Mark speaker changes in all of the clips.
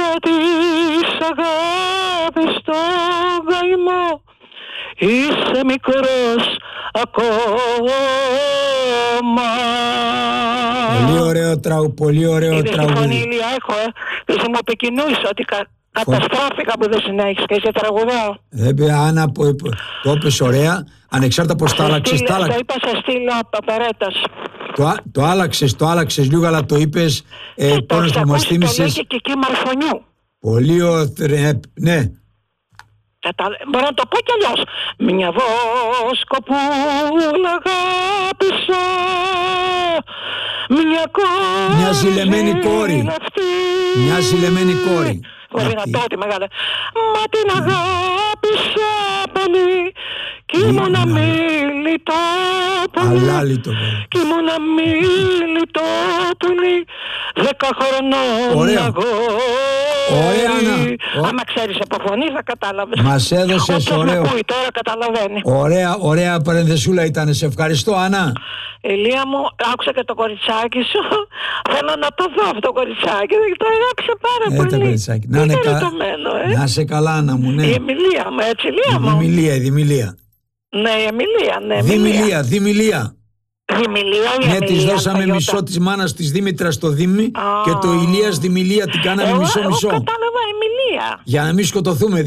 Speaker 1: της αγάπης στον καημό, είσαι μικρός ακόμα.
Speaker 2: Πολύ ωραίο τραγούδι, πολύ ωραίο τραγούδι.
Speaker 1: Φωνή Ηλία έχω, δεν μου επικοινούσα ότι καταστράφηκα που δεν συνέχισε και σε τραγουδάω.
Speaker 2: Άννα, το είπες ωραία, ανεξάρτητα πως τα άλλαξες.
Speaker 1: Το είπα σε στήλο απαρέτας.
Speaker 2: Το άλλαξες λίγο, αλλά το είπες, πόνος που μας θύμισες.
Speaker 1: Το λέγει και εκεί Μαρφωνιού.
Speaker 2: Πολύ ωραίο, ναι.
Speaker 1: Μπορώ να το πω κι αλλιώς. Μια βοσκοπούλα αγάπησα,
Speaker 2: μια ζηλεμένη κόρη. Μια ζηλεμένη κόρη.
Speaker 1: Δυνατό τη μεγάλη. Μα την αγάπησα πολύ κι ήμουν αμίλητο πολύ. Κι ήμουν αμίλητο πολύ. 10 χρονών
Speaker 2: Ωραία, Άννα.
Speaker 1: Άμα ξέρεις από φωνή θα κατάλαβες.
Speaker 2: Μας έδωσες ωραίο.
Speaker 1: Όποιος με ακούει τώρα καταλαβαίνει.
Speaker 2: Ωραία παρενθεσούλα ήταν. Σε ευχαριστώ, Άννα.
Speaker 1: Ηλία μου, άκουσα και το κοριτσάκι σου. Θέλω να το δω αυτό το κοριτσάκι. Το αγάπησα πάρα πολύ.
Speaker 2: Το κοριτσάκι. Να σε καλά, Άννα μου. Ναι.
Speaker 1: Η Εμιλία μου, έτσι, Ηλία μου.
Speaker 2: Η Δημηλία.
Speaker 1: Ναι, η Εμιλία, ναι.
Speaker 2: Δημηλία. Ναι, της δώσαμε μισό της μάνας της Δήμητρας στο Δήμη και το Ηλίας Δημηλία την κάναμε μισό-μισό.
Speaker 1: Εγώ κατάλαβα Εμιλία.
Speaker 2: Για να μην σκοτωθούμε,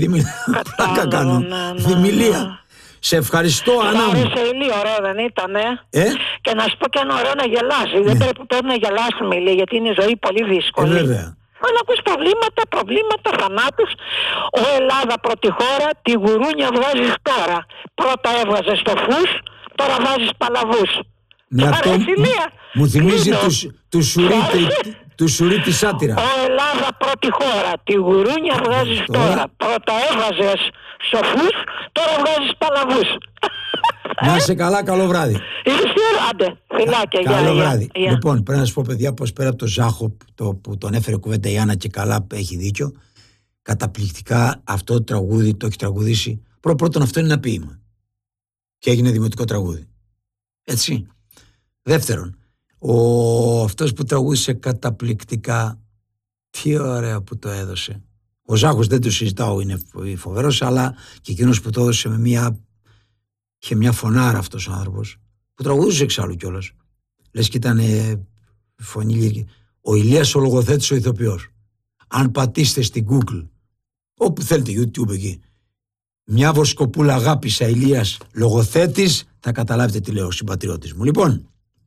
Speaker 2: Δημηλία. Σε ευχαριστώ, Άννα μου.
Speaker 1: Άρεσε Ηλία, ωραίο δεν ήτανε. Και να σου πω και ένα ωραίο να γελάσει. Δεν πρέπει να γελάσουμε, Ηλία, γιατί είναι η ζωή πολύ δύσκολη.
Speaker 2: Βέβαια.
Speaker 1: Αλλά ακούς προβλήματα, θανάτους. Ο Ελλάδα πρώτη χώρα, τη γουρούνια βγάζεις τώρα. Πρώτα έβγαζες το φους, τώρα βάζεις παλαβούς.
Speaker 2: Μου θυμίζει του Σουρί τη σάτυρα.
Speaker 1: Ο Ελλάδα πρώτη χώρα, τη γουρούνια βγάζεις τώρα. Πρώτα έβγαζες σοφούς, τώρα βγάζεις παλαβούς.
Speaker 2: Να είσαι καλά, καλό βράδυ.
Speaker 1: Άντε, φιλάκια,
Speaker 2: καλό βράδυ. Λοιπόν, πρέπει να σας πω, παιδιά, πως πέρα από το Ζάχο που τον έφερε κουβέντα η Άννα και καλά έχει δίκιο, καταπληκτικά αυτό το τραγούδι το έχει τραγουδήσει. Πρώτον, αυτό είναι ένα ποίημα και έγινε δημοτικό τραγούδι. Έτσι. Δεύτερον, αυτός που τραγούδισε καταπληκτικά, τι ωραία που το έδωσε. Ο Ζάχος δεν το συζητάω, είναι φοβερός, αλλά και εκείνος που το έδωσε είχε μια φωνάρα αυτός ο άνθρωπος, που τραγουδούσε εξάλλου κιόλας. Λες και ήταν φωνή λυρική. Ο Ηλίας ο λογοθέτης ο ηθοποιός. Αν πατήσετε στην Google, όπου θέλετε, YouTube εκεί, μια βοσκοπούλα αγάπησα Ηλίας λογοθέτης, θα καταλάβετε τι λέω, συμπατριώτης μου. Λοιπόν,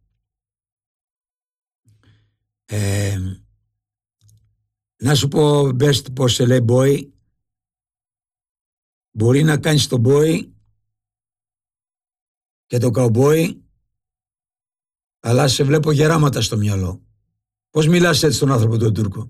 Speaker 2: να σου πω best πως σε λέει boy, μπορεί να κάνεις τον boy και το cowboy, αλλά σε βλέπω γεράματα στο μυαλό. Πώς μιλάς έτσι στον άνθρωπο τον Τούρκο?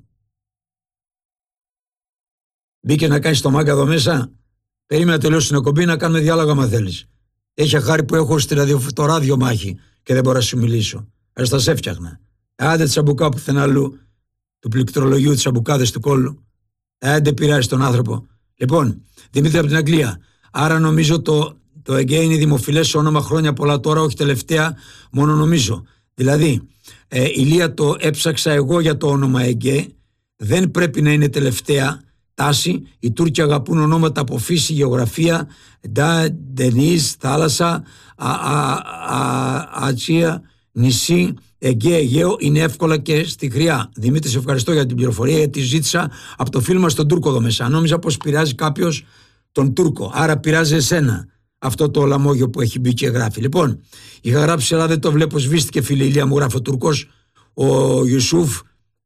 Speaker 2: Μπήκε να κάνεις το μάγκα εδώ μέσα? Περίμενα να τελειώσει την εκπομπή να κάνουμε διάλογο άμα θέλεις. Έχει χάρη που έχω στο ράδιο μάχη και δεν μπορώ να σου μιλήσω. Ας τα σε έφτιαχνα. Άντε τη σαμπουκά πουθενά αλλού, του πληκτρολογίου της σαμπουκάδες του κόλλου. Άντε πειράζει τον άνθρωπο. Λοιπόν, Δημήτρη από την Αγγλία. Άρα νομίζω το ΕΓΚΕ είναι δημοφιλές όνομα χρόνια πολλά τώρα, όχι τελευταία, μόνο νομίζω. Δηλαδή, Ηλία, το έψαξα εγώ για το όνομα ΕΓΚΕ. Δεν πρέπει να είναι τελευταία τάση. Οι Τούρκοι αγαπούν ονόματα από φύση, γεωγραφία, Ντενίζ, θάλασσα, Ατσία, νησί, Αιγαίο, Αιγαίο, είναι εύκολα και στη χρειά. Δημήτρη, σε ευχαριστώ για την πληροφορία, γιατί ζήτησα από το φίλο μας τον Τούρκο εδώ μέσα. Νόμιζα πως πειράζει κάποιος τον Τούρκο, άρα πειράζει εσένα αυτό το λαμόγιο που έχει μπει και γράφει. Λοιπόν, είχα γράψει, αλλά δεν το βλέπω, σβήστηκε, φίλε Ηλία μου, γράφει ο Τούρκος, ο Ιουσούφ,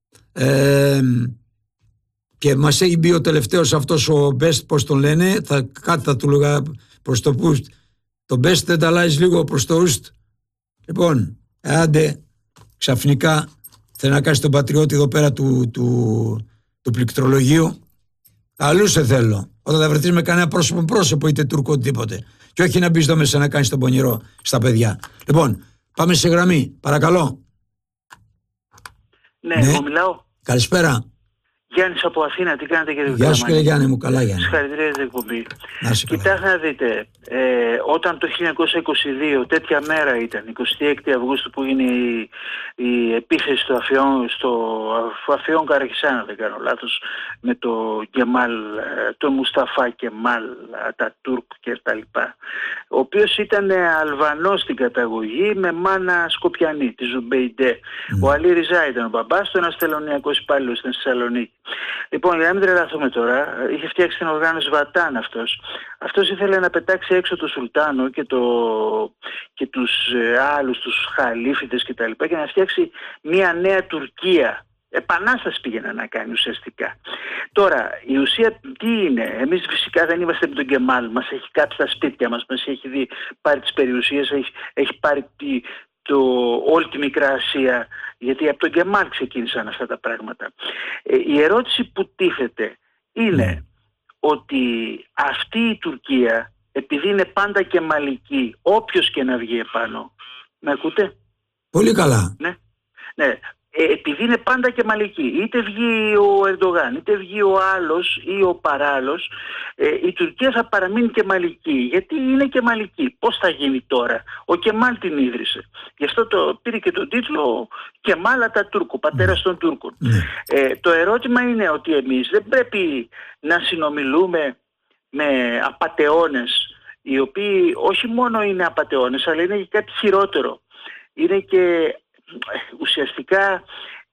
Speaker 2: και μας έχει μπει ο τελευταίος αυτός ο Best, πώς τον λένε, κάτι θα του λέγα προς το Pust. Το Best δεν τα αλλάζει λίγο προς το Ust. Λοιπόν, άντε, ξαφνικά θέλει να κάνει τον πατριώτη εδώ πέρα του πληκτρολογίου. Αλλού σε θέλω. Όταν θα βρεθείς με κανένα πρόσωπο, είτε Τούρκο οτιδήποτε. Και όχι να μπεις εδώ μέσα να κάνεις τον πονηρό στα παιδιά. Λοιπόν, πάμε σε γραμμή, παρακαλώ.
Speaker 1: Ναι, εγώ μιλάω.
Speaker 2: Καλησπέρα.
Speaker 3: Γιάννης από Αθήνα, τι κάνετε κύριε
Speaker 2: Γεια σου κύριε Γιάννη μου, καλά Γιάννη.
Speaker 3: Συγχαρητήρια για την εκπομπή.
Speaker 2: Κοιτάξτε
Speaker 3: να δείτε, όταν το 1922 τέτοια μέρα ήταν, 26 Αυγούστου που έγινε η επίθεση στο Αφιόν Καραχισάν, αν δεν κάνω λάθος, με το Κεμάλ, τον Μουσταφά Κεμάλ Ατατούρκ και τα λοιπά, ο οποίος ήταν Αλβανός στην καταγωγή με μάνα Σκοπιανή, τη Ζουμπέιντε. Ο Αλή Ριζά ήταν ο μπαμπάς του, ένας τελωνιακός υπάλληλος στην Θεσσαλονίκη. Λοιπόν, για να μην τρελαθούμε τώρα, είχε φτιάξει την οργάνωση Βατάν αυτός. Αυτός ήθελε να πετάξει έξω τον Σουλτάνο και τους άλλους, τους χαλίφητες και τα λοιπά, και να φτιάξει μια νέα Τουρκία. Επανάσταση πήγαινε να κάνει ουσιαστικά. Τώρα, η ουσία τι είναι? Εμείς φυσικά δεν είμαστε με τον Κεμάλ. Μας έχει κάψει τα σπίτια μας, μας έχει πάρει τις περιουσίες, έχει πάρει όλη τη Μικρά Ασία, γιατί από τον Κεμάλ ξεκίνησαν αυτά τα πράγματα. Η ερώτηση που τίθεται είναι ότι αυτή η Τουρκία, επειδή είναι πάντα κεμαλική, όποιος και να βγει επάνω, με ακούτε?
Speaker 2: Πολύ καλά.
Speaker 3: Ναι. Επειδή είναι πάντα κεμαλική, είτε βγει ο Ερντογάν, είτε βγει ο άλλος ή ο παράλληλος, η Τουρκία θα παραμείνει κεμαλική. Γιατί είναι κεμαλική. Πώς θα γίνει τώρα? Ο Κεμάλ την ίδρυσε. Γι' αυτό πήρε και τον τίτλο Κεμάλ Ατατούρκ, ο πατέρας των Τούρκων. Το ερώτημα είναι ότι εμείς δεν πρέπει να συνομιλούμε με απατεώνες, οι οποίοι όχι μόνο είναι απατεώνες, αλλά είναι και κάτι χειρότερο. Είναι και ουσιαστικά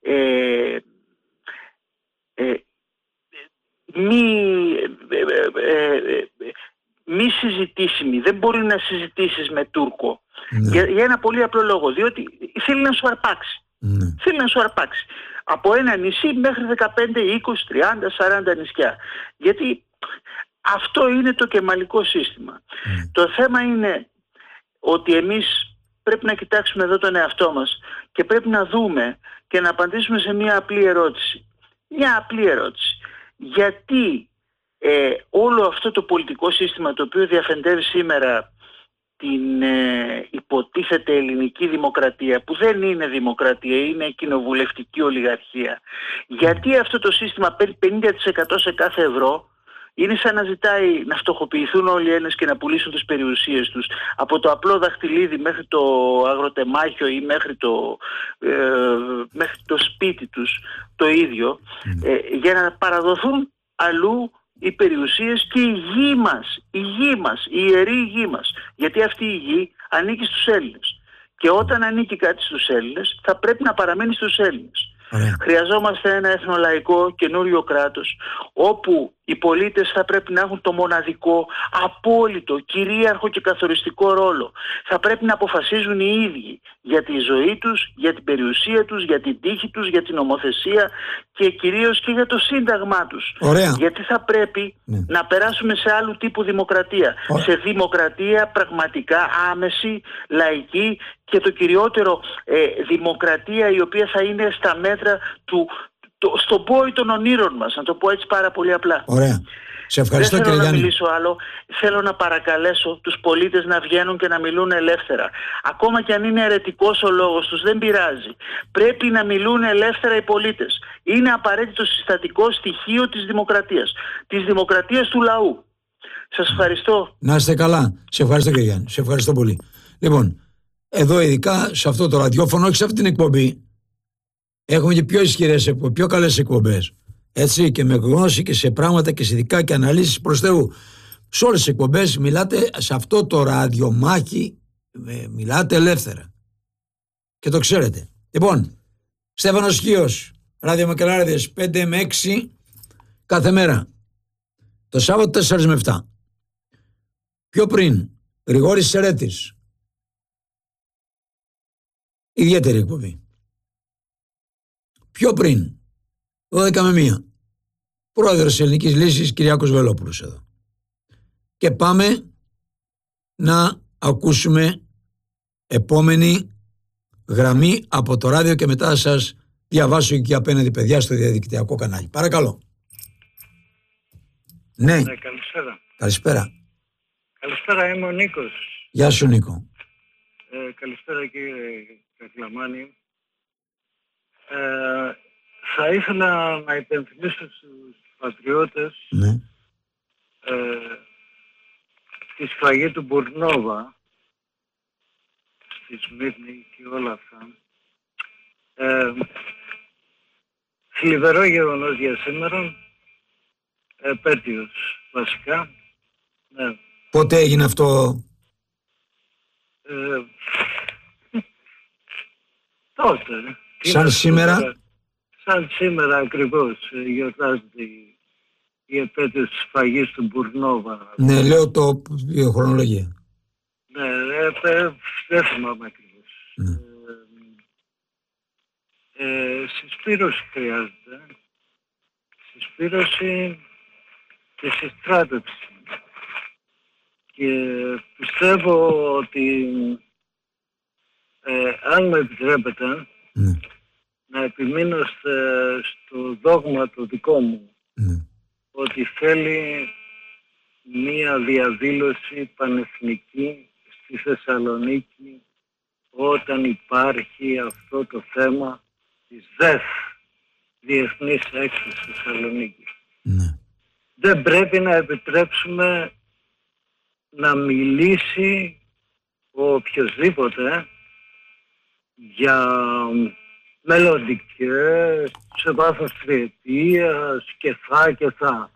Speaker 3: μη συζητήσιμη. Δεν μπορεί να συζητήσεις με Τούρκο για ένα πολύ απλό λόγο, διότι θέλει να σου αρπάξει. Θέλει να σου αρπάξει από ένα νησί μέχρι 15, 20, 30, 40 νησιά, γιατί αυτό είναι το κεμαλικό σύστημα. Το θέμα είναι ότι εμείς πρέπει να κοιτάξουμε εδώ τον εαυτό μας και πρέπει να δούμε και να απαντήσουμε σε μια απλή ερώτηση. Μια απλή ερώτηση. Γιατί όλο αυτό το πολιτικό σύστημα το οποίο διαφεντεύει σήμερα την υποτίθεται ελληνική δημοκρατία, που δεν είναι δημοκρατία, είναι κοινοβουλευτική ολιγαρχία, γιατί αυτό το σύστημα παίρνει 50% σε κάθε ευρώ? Είναι σαν να ζητάει να φτωχοποιηθούν όλοι οι Έλληνες και να πουλήσουν τις περιουσίες τους, από το απλό δαχτυλίδι μέχρι το αγροτεμάχιο ή μέχρι το σπίτι τους το ίδιο, για να παραδοθούν αλλού οι περιουσίες και η γη μας, η ιερή γη μας. Γιατί αυτή η γη ανήκει στους Έλληνες. Και όταν ανήκει κάτι στους Έλληνες, θα πρέπει να παραμείνει στους Έλληνες. Χρειαζόμαστε ένα εθνολαϊκό καινούριο κράτος, όπου οι πολίτες θα πρέπει να έχουν το μοναδικό, απόλυτο, κυρίαρχο και καθοριστικό ρόλο. Θα πρέπει να αποφασίζουν οι ίδιοι για τη ζωή τους, για την περιουσία τους, για την τύχη τους, για την νομοθεσία και κυρίως και για το σύνταγμά τους. Γιατί θα πρέπει να περάσουμε σε άλλου τύπου δημοκρατία. Σε δημοκρατία πραγματικά άμεση, λαϊκή και το κυριότερο, δημοκρατία η οποία θα είναι στα μέτρα στον πόη των ονείρων μας, να το πω έτσι πάρα πολύ απλά.
Speaker 2: Ωραία. Σε ευχαριστώ,
Speaker 3: δεν θέλω
Speaker 2: κύριε
Speaker 3: να
Speaker 2: Γιάννη.
Speaker 3: μιλήσω άλλο. Θέλω να παρακαλέσω τους πολίτες να βγαίνουν και να μιλούν ελεύθερα. Ακόμα και αν είναι αιρετικός ο λόγος τους, δεν πειράζει. Πρέπει να μιλούν ελεύθερα οι πολίτες. Είναι απαραίτητο συστατικό στοιχείο της δημοκρατίας. Της δημοκρατίας του λαού. Σας ευχαριστώ.
Speaker 2: Να είστε καλά. Σε ευχαριστώ, κύριε Γιάννη. Σε ευχαριστώ πολύ. Λοιπόν, εδώ ειδικά σε αυτό το ραδιόφωνο, όχι σε αυτή την εκπομπή, έχουμε και πιο ισχυρές, πιο καλές εκπομπές. Έτσι, και με γνώση και σε πράγματα και σε ειδικά και αναλύσεις προς Θεού. Σε όλες τις εκπομπές μιλάτε, σε αυτό το ραδιομάχη μιλάτε ελεύθερα. Και το ξέρετε. Λοιπόν, Στέφανος Χίος, Ράδιο Μακελάριδες, 5 με 6 κάθε μέρα. Το Σάββατο 4 με 7. Πιο πριν, Γρηγόρης Σερέτης. Ιδιαίτερη εκπομπή. Πιο πριν, 12 με 1, πρόεδρος της Ελληνικής Λύσης, Κυριάκος Βελόπουλος εδώ. Και πάμε να ακούσουμε επόμενη γραμμή από το ράδιο και μετά σας διαβάσω εκεί απέναντι, παιδιά, στο διαδικτυακό κανάλι. Παρακαλώ. Ναι.
Speaker 4: Καλησπέρα.
Speaker 2: Καλησπέρα.
Speaker 4: Καλησπέρα, είμαι ο Νίκος.
Speaker 2: Γεια σου, Νίκο.
Speaker 4: Καλησπέρα, κύριε Κακλαμάνη. Θα ήθελα να υπενθυμίσω στους πατριώτες
Speaker 2: Ναι.
Speaker 4: τη σφαγή του Μπουρνόβα στη Σμύρνη και όλα αυτά. Θλιβερό γεγονός για σήμερα, επέτειος βασικά. Ναι.
Speaker 2: Πότε έγινε αυτό?
Speaker 4: Τότε.
Speaker 2: Σαν σήμερα?
Speaker 4: Σαν σήμερα ακριβώς γιορτάζεται η επέτειος της σφαγής του Μπουρνόβα.
Speaker 2: Ναι, λέω η χρονολογία.
Speaker 4: Ναι, δεν θυμάμαι ακριβώς.
Speaker 2: Ναι.
Speaker 4: Συσπήρωση χρειάζεται. Συσπήρωση και συστράτευση. Και πιστεύω ότι αν μου επιτρέπετε
Speaker 2: Ναι.
Speaker 4: να επιμείνω στο δόγμα το δικό μου,
Speaker 2: Ναι.
Speaker 4: ότι θέλει μία διαδήλωση πανεθνική στη Θεσσαλονίκη όταν υπάρχει αυτό το θέμα της ΔΕΘ, Διεθνής Έκθεσης Θεσσαλονίκη.
Speaker 2: Ναι.
Speaker 4: Δεν πρέπει να επιτρέψουμε να μιλήσει ο οποιοσδήποτε για μελλοντικές, σε βάθος τριετίας και θα.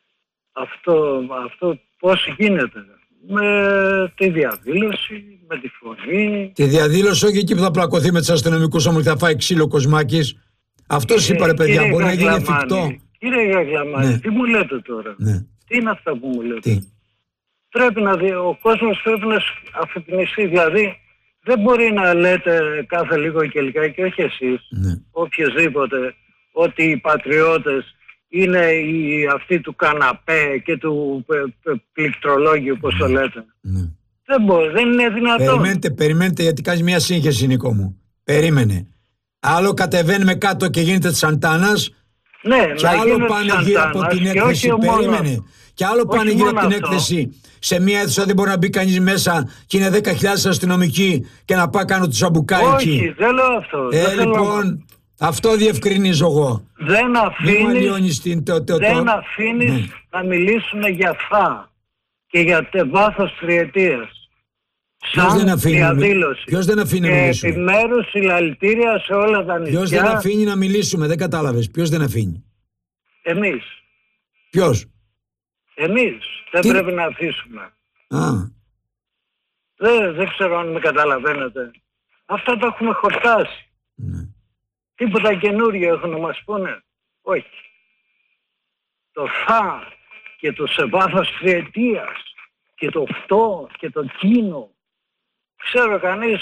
Speaker 4: Αυτό πώς γίνεται? Με τη διαδήλωση, με τη φωνή.
Speaker 2: Τη διαδήλωση, όχι εκεί που θα πλακωθεί με τους αστυνομικούς όμως και θα φάει ξύλο ο Κοσμάκης. Αυτός είπα, ρε παιδιά, μπορεί να γίνει εφικτό.
Speaker 4: Κύριε Γαγλαμάνη,
Speaker 2: Ναι.
Speaker 4: τι μου λέτε τώρα?
Speaker 2: Ναι.
Speaker 4: Τι είναι αυτά που μου λέτε?
Speaker 2: Τι?
Speaker 4: Πρέπει να δει, ο κόσμος πρέπει να αφυπνιστεί. Δηλαδή δεν μπορεί να λέτε κάθε λίγο και λιγάκι, και όχι εσείς,
Speaker 2: Ναι.
Speaker 4: οποιοσδήποτε, ότι οι πατριώτες είναι αυτοί του καναπέ και του πληκτρολόγιου, όπως το λέτε.
Speaker 2: Ναι.
Speaker 4: Δεν μπορεί, δεν είναι δυνατόν.
Speaker 2: Περιμένετε γιατί κάνεις μια σύγχυση, Νίκο μου. Περίμενε. Άλλο κατεβαίνουμε κάτω και γίνεται της Σαντάνας,
Speaker 4: Ναι,
Speaker 2: και
Speaker 4: να
Speaker 2: άλλο
Speaker 4: γίνεται
Speaker 2: πάνε
Speaker 4: Σαντάνας
Speaker 2: γύρω από την
Speaker 4: και
Speaker 2: έκθεση.
Speaker 4: όχι μόνο.
Speaker 2: Περίμενε. Και άλλο
Speaker 4: Όχι
Speaker 2: πάνε γύρω από
Speaker 4: μόνο
Speaker 2: την
Speaker 4: αυτό.
Speaker 2: έκθεση. Σε μια αίθουσα δεν μπορεί να μπει κανείς μέσα και είναι 10.000 αστυνομικοί και να πάει κάνω του σαμπουκά
Speaker 4: Όχι,
Speaker 2: εκεί.
Speaker 4: δεν λέω αυτό. Δεν θέλω
Speaker 2: Λοιπόν, αυτό διευκρινίζω εγώ.
Speaker 4: Δεν
Speaker 2: Μην μου
Speaker 4: αφήνεις,
Speaker 2: αλλοιώνεις
Speaker 4: δεν αφήνεις
Speaker 2: Ναι.
Speaker 4: να μιλήσουν για θα και για βάθος τριετίας.
Speaker 2: Ποιος δεν αφήνει,
Speaker 4: διαδήλωση.
Speaker 2: ποιος δεν αφήνει να
Speaker 4: Και
Speaker 2: μιλήσουμε?
Speaker 4: επιμέρους συλλαλητήρια σε όλα τα νησιά.
Speaker 2: Ποιος δεν αφήνει να μιλήσουμε? Δεν κατάλαβες. Ποιος δεν αφήνει?
Speaker 4: Εμείς.
Speaker 2: Ποιος?
Speaker 4: Εμείς δεν
Speaker 2: Τι?
Speaker 4: πρέπει να αφήσουμε.
Speaker 2: Α,
Speaker 4: Δεν ξέρω αν με καταλαβαίνετε. Αυτά τα έχουμε χορτάσει.
Speaker 2: ναι.
Speaker 4: Τίποτα καινούριο έχουν να μας πούνε? Όχι. Το θα και το σε βάθος τριετίας και το αυτό και το κίνο. Ξέρω κανείς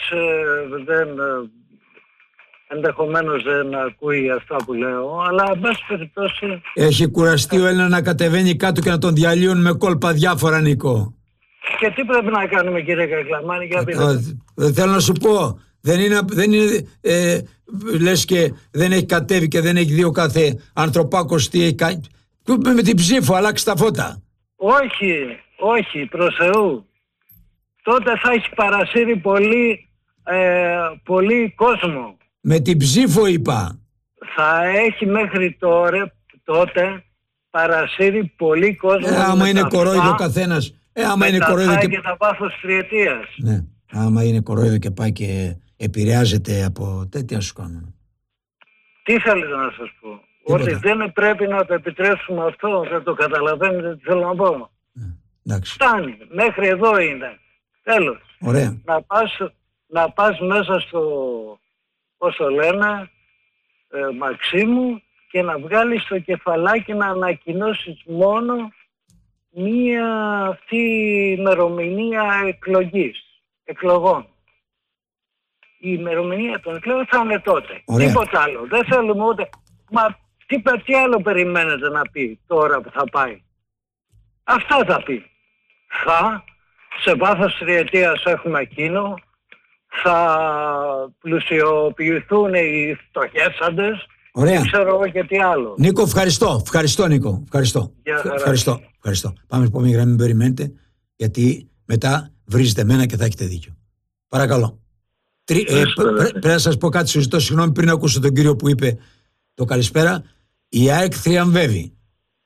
Speaker 4: ενδεχομένως δεν ακούει αυτά που λέω, αλλά εν πάση περιπτώσει
Speaker 2: Έχει κουραστεί ο Έλληνα να κατεβαίνει κάτω και να τον διαλύουν με κόλπα διάφορα, Νίκο.
Speaker 4: και τι πρέπει να κάνουμε, κύριε Κακλαμάνη, για πείτε.
Speaker 2: Θέλω να σου πω, δεν είναι λες και δεν έχει κατέβει και δεν έχει δει ο κάθε ανθρωπάκος τι έχει κάνει. Με την ψήφο αλλάξει τα φώτα.
Speaker 4: Όχι, προς Θεού. Τότε θα έχει παρασύρει πολύ κόσμο.
Speaker 2: Με την ψήφο είπα.
Speaker 4: Θα έχει μέχρι τότε παρασύρει πολύ κόσμο.
Speaker 2: Άμα είναι κορόιδο καθένας. Άμα είναι κορόιδο
Speaker 4: και τα βάθος τριετίας.
Speaker 2: Ναι. Άμα είναι κορόιδο και πάει και επηρεάζεται από τέτοια σου κάνουν.
Speaker 4: Τι θέλετε να σας πω?
Speaker 2: Τίποτα.
Speaker 4: Ότι δεν πρέπει να το επιτρέψουμε αυτό. Δεν το καταλαβαίνετε τι θέλω να πω?
Speaker 2: Εντάξει.
Speaker 4: Φτάνει. Μέχρι εδώ είναι. Τέλος.
Speaker 2: Ωραία.
Speaker 4: Να πας μέσα στο, πώς το λένε, Μαξίμου, και να βγάλεις το κεφαλάκι να ανακοινώσεις μόνο μία αυτή ημερομηνία εκλογών. Η ημερομηνία των εκλογών θα είναι τότε.
Speaker 2: Ωραία.
Speaker 4: Τίποτα άλλο. Δεν θέλουμε ούτε... Μα τι άλλο περιμένετε να πει τώρα που θα πάει? Αυτά θα πει. Σε βάθος τριετίας έχουμε εκείνο, θα πλουσιοποιηθούν οι φτωχέσαντες.
Speaker 2: Ωραία.
Speaker 4: Δεν ξέρω εγώ και τι άλλο.
Speaker 2: Νίκο, ευχαριστώ Νίκο. Ευχαριστώ. Πάμε στην επόμενη γραμμή, μην περιμένετε, γιατί μετά βρίζετε εμένα και θα έχετε δίκιο. Παρακαλώ. Πρέπει να σας πω κάτι, σου ζητώ συγγνώμη πριν ακούσω τον κύριο που είπε Το καλησπέρα. Η ΑΕΚ θριαμβεύει.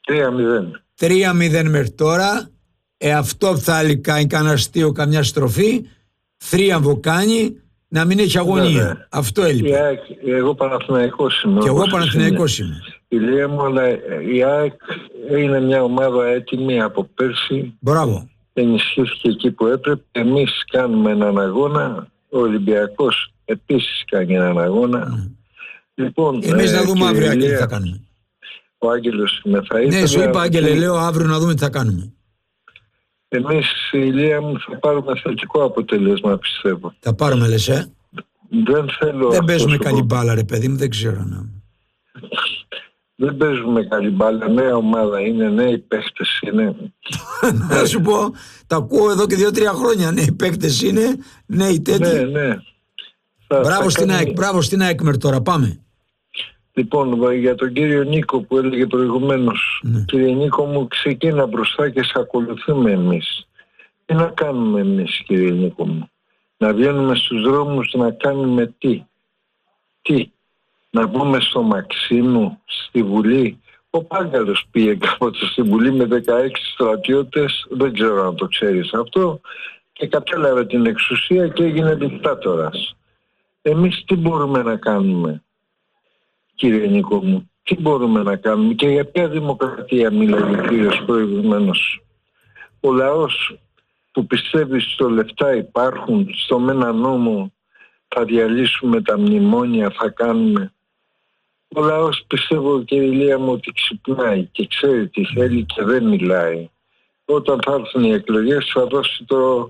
Speaker 2: 3-0 μέχρι τώρα. Αυτό θα κάνει κανένα αστείο, καμιά στροφή. Θρίαμβο κάνει, να μην έχει αγωνία. Αυτό έλειπε.
Speaker 5: Εγώ Παναθηναϊκός είμαι.
Speaker 2: Και εγώ Παναθηναϊκός είμαι.
Speaker 5: Ηλία μου, αλλά η ΑΕΚ είναι μια ομάδα έτοιμη από πέρσι.
Speaker 2: Μπράβο.
Speaker 5: Ενισχύθηκε εκεί που έπρεπε. Εμείς κάνουμε έναν αγώνα. Ο Ολυμπιακός επίσης κάνει έναν αγώνα. Λοιπόν,
Speaker 2: εμείς να δούμε αύριο τι θα κάνουμε.
Speaker 5: Ο Άγγελος με θα ήθελε.
Speaker 2: Ναι, σου είπα Άγγελε, λέω αύριο να δούμε τι θα κάνουμε.
Speaker 5: Εμείς, Ηλία μου, θα πάρουμε θετικό αποτέλεσμα, πιστεύω.
Speaker 2: Θα πάρουμε, λες,
Speaker 5: Δεν
Speaker 2: παίζουμε καλή μπάλα, ρε παιδί μου, δεν ξέρω να.
Speaker 5: Δεν παίζουμε καλή μπάλα, νέα ομάδα είναι, νέοι παίχτες είναι.
Speaker 2: Να σου πω, τα ακούω εδώ και 2-3 χρόνια, νέοι παίχτες είναι, νέοι τέτοιοι.
Speaker 5: Ναι.
Speaker 2: Μπράβο στην ΑΕΚ τώρα, πάμε.
Speaker 5: Λοιπόν, για τον κύριο Νίκο που έλεγε προηγουμένως, κύριε Νίκο μου, ξεκίνα μπροστά και σε ακολουθούμε εμείς. Τι να κάνουμε εμείς, κύριε Νίκο μου? Να βγαίνουμε στους δρόμους να κάνουμε τι? Να μπούμε στο Μαξίμου, στη Βουλή? Ο Πάγκαλος πήγε κάποτε στη Βουλή με 16 στρατιώτες, δεν ξέρω αν το ξέρεις αυτό, και κατέλαβε την εξουσία και έγινε δικτάτορας. Εμείς τι μπορούμε να κάνουμε, κύριε Νίκο μου? Τι μπορούμε να κάνουμε και για ποια δημοκρατία μιλάει ο κύριος προηγουμένως? Ο λαός που πιστεύει στο λεφτά υπάρχουν, στο με ένα νόμο θα διαλύσουμε τα μνημόνια, θα κάνουμε. Ο λαός, πιστεύω, και η Ηλία μου, ότι ξυπνάει και ξέρει τι θέλει και δεν μιλάει. Όταν θα έρθουν οι εκλογές θα δώσει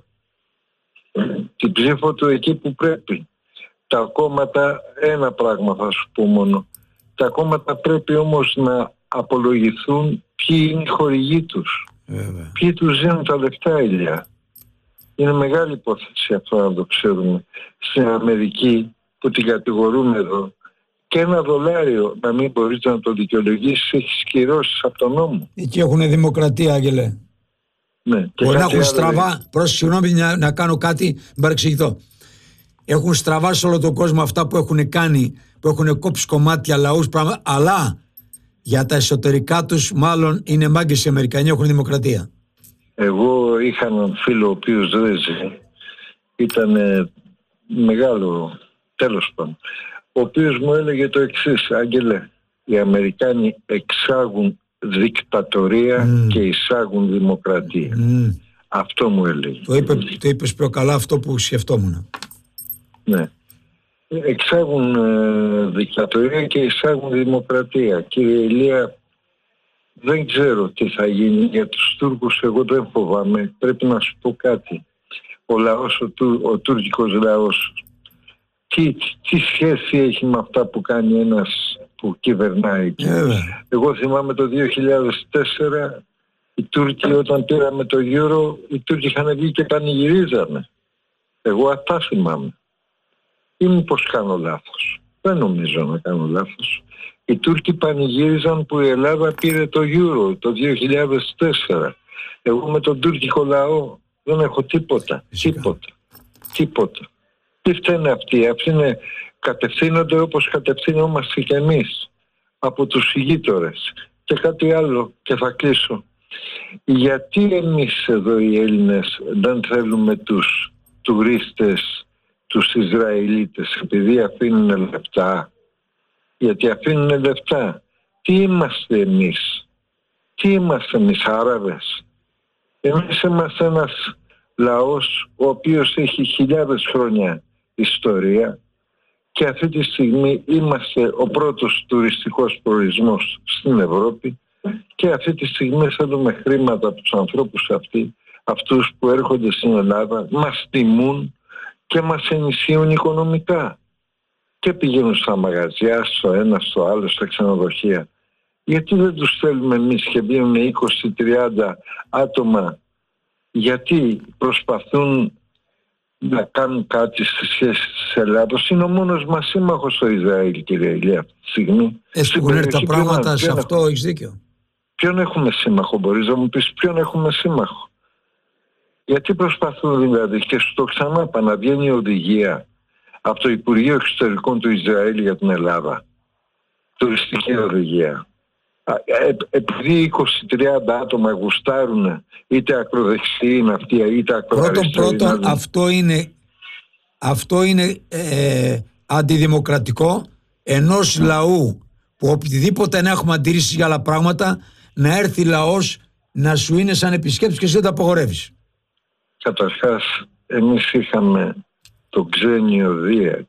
Speaker 5: την ψήφο του εκεί που πρέπει. Τα κόμματα, ένα πράγμα θα σου πω μόνο. Τα κόμματα πρέπει όμως να απολογηθούν ποιοι είναι οι χορηγοί τους. Ποιοι τους δίνουν τα λεφτά, Ηλία. Είναι μεγάλη υπόθεση αυτό να το ξέρουμε. Στην Αμερική που την κατηγορούμε εδώ, και $1 να μην μπορείτε να το δικαιολογήσεις, έχει κυρώσεις από τον νόμο.
Speaker 2: Εκεί έχουν δημοκρατία, Άγγελε.
Speaker 5: Ναι.
Speaker 2: Μπορεί να έχουν στραβά. Συγγνώμη να κάνω κάτι, μην παρεξηγηθώ. Έχουν στραβά σε όλο τον κόσμο αυτά που έχουν κάνει, που έχουν κόψει κομμάτια λαούς, αλλά για τα εσωτερικά τους μάλλον είναι μάγκες οι Αμερικανοί, έχουν δημοκρατία.
Speaker 5: Εγώ είχα έναν φίλο ο οποίος δεν ζει, ήταν μεγάλο, τέλος πάντων, ο οποίος μου έλεγε το εξής: Άγγελε, οι Αμερικάνοι εξάγουν δικτατορία και εισάγουν δημοκρατία. Αυτό μου έλεγε.
Speaker 2: Το είπες πιο καλά αυτό που σκεφτόμουν.
Speaker 5: Ναι. Εξάγουν δικτατορία και εισάγουν δημοκρατία. Κύριε Ηλία, δεν ξέρω τι θα γίνει για τους Τούρκους, εγώ δεν φοβάμαι. Πρέπει να σου πω κάτι. Ο λαός, ο τουρκικός λαός, τι σχέση έχει με αυτά που κάνει ένας που κυβερνάει εκεί? Εγώ θυμάμαι το 2004 οι Τούρκοι, όταν πήραμε το Euro, οι Τούρκοι είχαν βγει και πανηγυρίζανε. Εγώ αυτά θυμάμαι. Ή μήπως κάνω λάθος? Δεν νομίζω να κάνω λάθος. Οι Τούρκοι πανηγύριζαν που η Ελλάδα πήρε το Euro το 2004. Εγώ με τον τουρκικό λαό δεν έχω τίποτα. Τίποτα. Τι φταίνε αυτοί? Αυτοί κατευθύνονται όπως κατευθύνομαστε κι εμείς από τους γείτονες. Και κάτι άλλο και θα κλείσω. Γιατί εμείς εδώ οι Έλληνες δεν θέλουμε τους τουρίστες, τους Ισραηλίτες? Επειδή αφήνουν λεφτά. Γιατί αφήνουν λεφτά. Τι είμαστε εμείς? Άραβες? Εμείς είμαστε ένας λαός ο οποίος έχει χιλιάδες χρόνια ιστορία και αυτή τη στιγμή είμαστε ο πρώτος τουριστικός προορισμός στην Ευρώπη και αυτή τη στιγμή θέλουμε χρήματα από τους ανθρώπους αυτούς που έρχονται στην Ελλάδα, μας τιμούν και μας ενισχύουν οικονομικά και πηγαίνουν στα μαγαζιά, στο ένα, στο άλλο, στα ξενοδοχεία. Γιατί δεν τους θέλουμε εμείς και βγαίνουν 20-30 άτομα? Γιατί προσπαθούν να κάνουν κάτι στη σχέση της Ελλάδος? Είναι ο μόνος μας σύμμαχος στο Ισραήλ, κύριε Ηλία, αυτή τη στιγμή.
Speaker 2: Έχουν έρθει τα πράγματα σε αυτό, έχεις δίκιο.
Speaker 5: Ποιον έχουμε σύμμαχο? Μπορείς να μου πεις ποιον έχουμε σύμμαχο? Γιατί προσπαθούν δηλαδή? Και σου το ξανάπα, να βγαίνει η οδηγία από το Υπουργείο Εξωτερικών του Ισραήλ για την Ελλάδα τουριστική οδηγία. Επειδή 20-30 άτομα γουστάρουν, είτε ακροδεξιοί είναι αυτοί, είτε ακροαριστεροί.
Speaker 2: Πρώτον, αυτό είναι αντιδημοκρατικό ενός λαού που οτιδήποτε να έχουμε αντιρρήσεις για άλλα πράγματα, να έρθει λαός να σου είναι σαν επισκέπτης και εσύ δεν τα απαγορεύεις.
Speaker 5: Καταρχάς, εμείς είχαμε το Ξένιο Δία,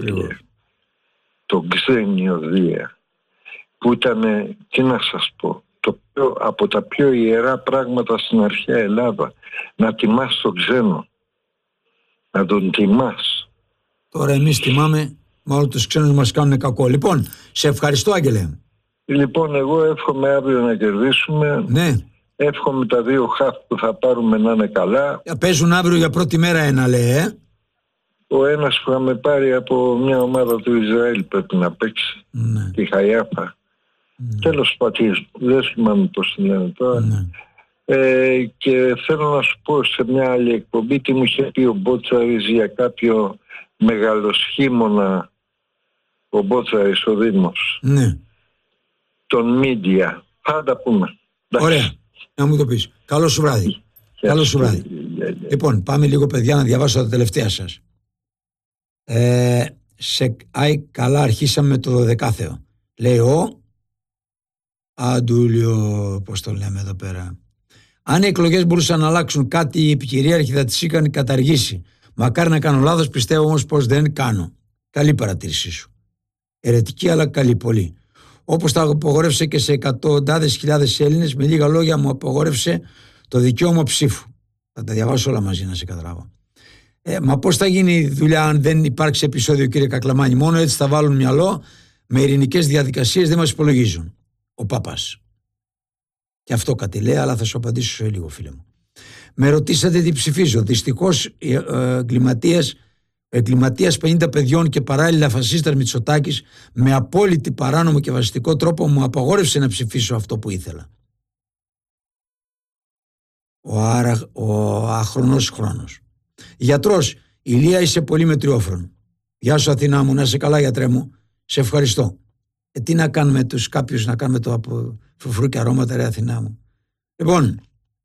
Speaker 5: το Ξένιο Δία, που ήταν, τι να σας πω, από τα πιο ιερά πράγματα στην αρχαία Ελλάδα. Να τιμάς τον ξένο, να τον τιμάς.
Speaker 2: Τώρα εμείς τιμάμε, μάλλον τους ξένους μας κάνουν κακό. Λοιπόν, σε ευχαριστώ, Άγγελε.
Speaker 5: Λοιπόν, εγώ εύχομαι αύριο να κερδίσουμε.
Speaker 2: Ναι.
Speaker 5: Εύχομαι τα δύο χαφ που θα πάρουμε να είναι καλά.
Speaker 2: Παίζουν αύριο για πρώτη μέρα ένα, λέει,
Speaker 5: Ο ένας που είχαμε πάρει από μια ομάδα του Ισραήλ πρέπει να παίξει.
Speaker 2: Ναι.
Speaker 5: Τη Χαϊάφα. Ναι. Τέλος πατής, δεν θυμάμαι πώς τη λένε τώρα. Ναι. Και θέλω να σου πω σε μια άλλη εκπομπή τι μου είχε πει ο Μπότσαρης για κάποιο μεγαλοσχήμωνα, ο Μπότσαρης ο Δήμος.
Speaker 2: Ναι.
Speaker 5: Τον Μίντια. Πάντα πούμε.
Speaker 2: Ωραία. Να μου το πεις. Καλό σου βράδυ. Καλό σου βράδυ. Λοιπόν, πάμε λίγο, παιδιά, να διαβάσω τα τελευταία σας. Καλά, αρχίσαμε με το 12ο. Λέει ο Αντούλιο, πώς το λέμε εδώ πέρα. Αν οι εκλογές μπορούσαν να αλλάξουν κάτι, η επικυρίαρχη θα τις είχαν καταργήσει. Μακάρι να κάνω λάθος, πιστεύω όμως πως δεν κάνω. Καλή παρατήρησή σου. Αιρετική, αλλά καλή πολύ. Όπως τα απογόρευσε και σε εκατοντάδες χιλιάδες Έλληνες, με λίγα λόγια μου απογόρευσε το δικαίωμα ψήφου. Θα τα διαβάσω όλα μαζί να σε καταλάβω. Μα πώς θα γίνει η δουλειά αν δεν υπάρξει επεισόδιο, κύριε Κακλαμάνη? Μόνο έτσι θα βάλουν μυαλό, με ειρηνικές διαδικασίες δεν μας υπολογίζουν. Ο Παπάς. Και αυτό κάτι λέει, αλλά θα σου απαντήσω σε λίγο, φίλε μου. Με ρωτήσατε τι ψηφίζω. Δυστυχώς εγκληματίας 50 παιδιών και παράλληλα φασίστας Μητσοτάκης με απόλυτη παράνομο και βασιστικό τρόπο μου απαγόρευσε να ψηφίσω αυτό που ήθελα. Ο άχρονος χρόνος. Γιατρός, Ηλία, είσαι πολύ μετριόφρον. Γεια σου Αθηνά μου, να είσαι καλά γιατρέ μου. Σε ευχαριστώ. Τι να κάνουμε τους κάποιους, να κάνουμε το από φρουφρού και αρώματα, ρε Αθηνά μου. Λοιπόν,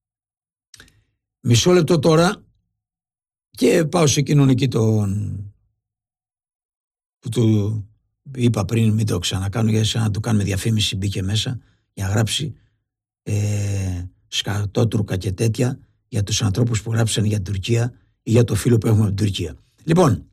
Speaker 2: μισό λεπτό τώρα και πάω σε εκείνον εκεί που του είπα πριν, μην το ξανακάνω, γιατί να του κάνουμε διαφήμιση, μπήκε μέσα για να γράψει σκατότρουκα και τέτοια για τους ανθρώπους που γράψαν για την Τουρκία ή για το φίλο που έχουμε από την Τουρκία. Λοιπόν,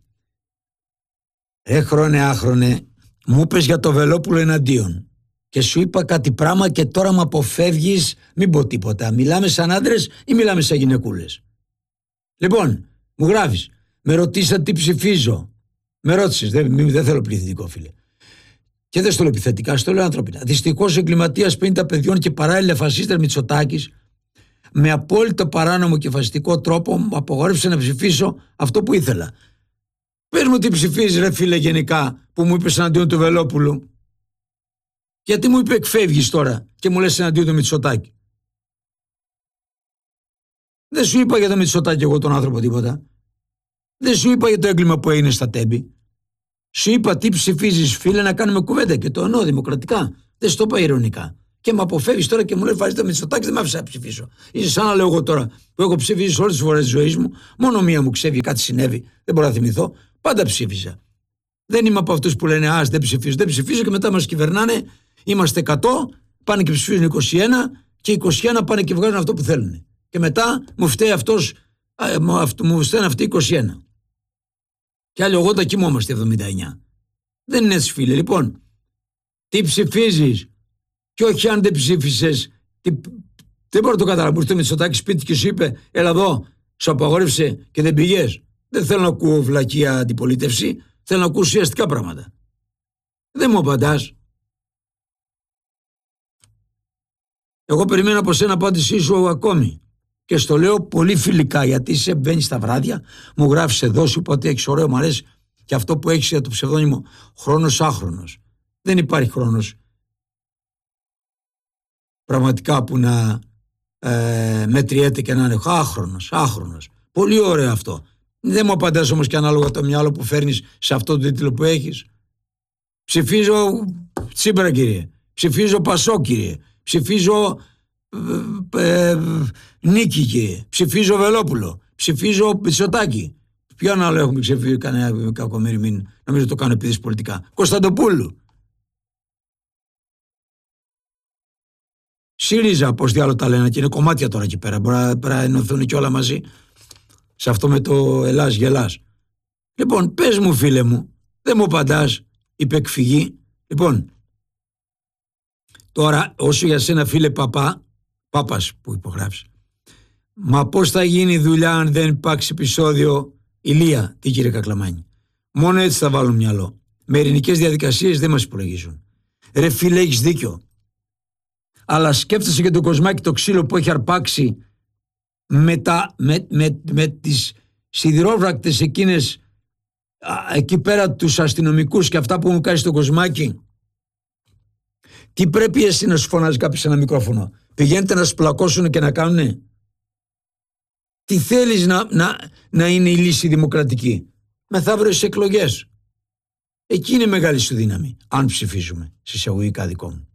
Speaker 2: χρόνε άχρονε, μου είπες για το Βελόπουλο εναντίον και σου είπα κάτι πράγμα και τώρα με αποφεύγεις, μην πω τίποτα. Μιλάμε σαν άντρες ή μιλάμε σαν γυναικούλες? Λοιπόν, μου γράφεις, με ρωτήσατε τι ψηφίζω. Με ρώτησες, δεν θέλω πληθυντικό, φίλε. Και δεν στο λέω επιθετικά, στο λέω ανθρώπινα. Δυστυχώς εγκληματίας 50 παιδιών και παράλληλα φασίστας Μητσοτάκης με απόλυτο παράνομο και φασιστικό τρόπο μου απογόρευσε να ψηφίσω αυτό που ήθελα. Πες μου τι ψηφίζεις, ρε φίλε, γενικά, που μου είπες εναντίον του Βελόπουλου. Γιατί μου είπε εκφεύγεις τώρα και μου λες εναντίον του Μητσοτάκη? Δεν σου είπα για το Μητσοτάκη εγώ τον άνθρωπο τίποτα. Δεν σου είπα για το έγκλημα που έγινε στα Τέμπη. Σου είπα τι ψηφίζεις, φίλε, να κάνουμε κουβέντα και το εννοώ δημοκρατικά. Δεν σου το είπα ειρωνικά. Και με αποφεύγεις τώρα και μου λέει βάζει το Μητσοτάκη, δεν με άφησα να ψηφίσω. Είσαι σαν να λέω εγώ τώρα που έχω ψηφίσει όλες τις φορές της ζωής μου. Μόνο μία μου ξέφυγε, κάτι συνέβη. Δεν μπορώ να θυμηθώ. Πάντα ψήφιζα. Δεν είμαι από αυτούς που λένε ας δεν ψηφίζω. Δεν ψηφίζω και μετά μας κυβερνάνε. Είμαστε 100, πάνε και ψηφίζουν 21 και 21 πάνε και βγάζουν αυτό που θέλουν. Και μετά μου φταίει αυτός, μου φταίνουν αυτοί 21. Και άλλοι 80 κοιμόμαστε 79. Δεν είναι έτσι, φίλε. Λοιπόν, τι ψηφίζεις και όχι αν δεν ψήφισες. Δεν μπορώ να το καταλάβω. Ήρθε με Μητσοτάκη σπίτι και σου είπε έλα εδώ, σου απαγόρευσε και δεν πήγες. Δεν θέλω να ακούω βλακεία αντιπολίτευση. Θέλω να ακούω ουσιαστικά πράγματα. Δεν μου απαντάς. Εγώ περιμένω από σένα απάντησή σου ακόμη. Και στο λέω πολύ φιλικά, γιατί σε μπαίνεις στα βράδια, μου γράφεις εδώ, σου είπα ότι έχεις ωραίο, μου αρέσει και αυτό που έχεις για το ψευδόνυμο χρόνος άχρονος. Δεν υπάρχει χρόνος πραγματικά που να μετριέται και να είναι άχρονος. Πολύ ωραίο αυτό. Δεν μου απαντάς όμως και ανάλογα το μυαλό που φέρνεις σε αυτό το τίτλο που έχεις. Ψηφίζω Τσίπρα κύριε. Ψηφίζω Πασό κύριε. Ψηφίζω Νίκη κύριε. Ψηφίζω Βελόπουλο. Ψηφίζω Μητσοτάκη. Ποιον άλλο έχουμε ψηφίσει κανένα κακομοίρη, μην νομίζω το κάνω επειδή πολιτικά. Κωνσταντοπούλου. ΣΥΡΙΖΑ, πώς διάλογο τα λένε, και είναι κομμάτια τώρα εκεί πέρα. Μπορεί να ενωθούν και όλα μαζί σε αυτό με το Ελλάς γελάς. Λοιπόν, πες μου φίλε μου, δεν μου απαντάς, είπε εκφυγή. Λοιπόν, τώρα όσο για σένα φίλε Πάπας που υπογράψει, μα πώς θα γίνει η δουλειά αν δεν υπάρξει επεισόδιο Ηλία, τι κύριε Κακλαμάνη. Μόνο έτσι θα βάλουν μυαλό. Με ειρηνικές διαδικασίες δεν μας υπολογίζουν. Ρε φίλε, έχεις δίκιο. Αλλά σκέφτεσαι και το Κοσμάκι το ξύλο που έχει αρπάξει με τις σιδηρόβρακτες εκείνες εκεί πέρα τους αστυνομικούς και αυτά που μου κάνει στο Κοσμάκι. Τι πρέπει εσύ να σου φωνάζει κάποιος σε ένα μικρόφωνο? Πηγαίνετε να σου πλακώσουν και να κάνουνε? Τι θέλεις να είναι η λύση δημοκρατική? Μεθαύριο στις εκλογές. Εκεί είναι μεγάλη σου δύναμη, αν ψηφίσουμε, συσσαγωγικά δικό μου.